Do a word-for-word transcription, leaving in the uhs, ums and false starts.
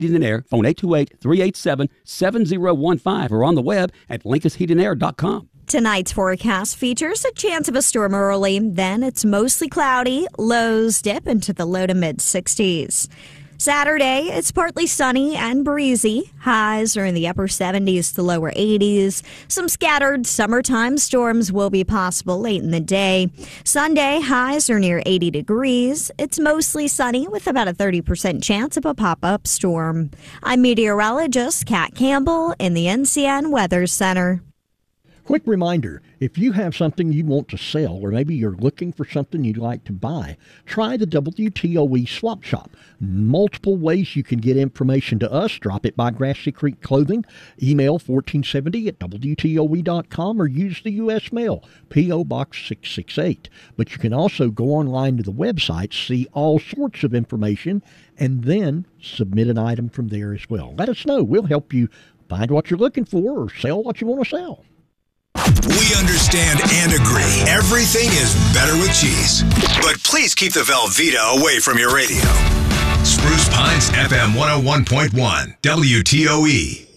Heating and Air, phone eight two eight, three eight seven, seven zero one five or on the web at Linkus Heating and Air dot com. Tonight's forecast features a chance of a storm early, then it's mostly cloudy. Lows dip into the low to mid sixties. Saturday, it's partly sunny and breezy. Highs are in the upper seventies to lower eighties. Some scattered summertime storms will be possible late in the day. Sunday, highs are near eighty degrees. It's mostly sunny with about a thirty percent chance of a pop-up storm. I'm meteorologist Kat Campbell in the N C N Weather Center. Quick reminder, if you have something you want to sell or maybe you're looking for something you'd like to buy, try the W T O E Swap Shop. Multiple ways you can get information to us. Drop it by Grassy Creek Clothing, email fourteen seventy at W T O E dot com or use the U S mail, P O Box six six eight. But you can also go online to the website, see all sorts of information, and then submit an item from there as well. Let us know. We'll help you find what you're looking for or sell what you want to sell. We understand and agree. Everything is better with cheese. But please keep the Velveeta away from your radio. Spruce Pines F M one oh one point one, W T O E.